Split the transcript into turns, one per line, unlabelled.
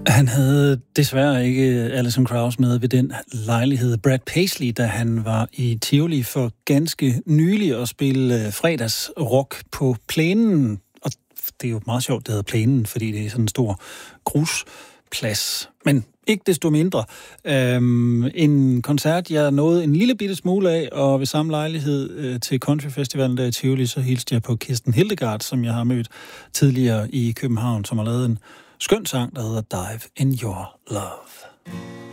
Han havde desværre ikke Alison Krauss med ved den lejlighed. Brad Paisley, da han var i Tivoli for ganske nylig og spille fredagsrock på Plænen. Og det er jo meget sjovt, det hedder Plænen, fordi det er sådan en stor grusplads. Men ikke desto mindre. En koncert, jeg nåede en lille bitte smule af, og ved samme lejlighed til Countryfestivalen der i Tivoli, så hilste jeg på Kirsten Hildegard, som jeg har mødt tidligere i København, som har lavet en skøn sang, der hedder Dive in Your Love.